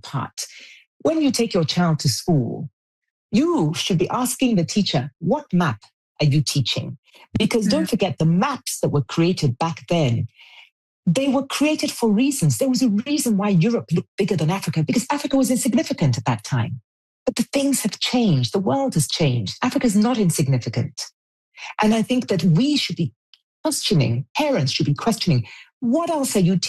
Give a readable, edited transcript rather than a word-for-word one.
part. When you take your child to school, you should be asking the teacher, what map are you teaching? Because don't forget, the maps that were created back then, they were created for reasons. There was a reason why Europe looked bigger than Africa, because Africa was insignificant at that time. But the things have changed. The world has changed. Africa is not insignificant. And I think that we should be questioning, parents should be questioning, what else are you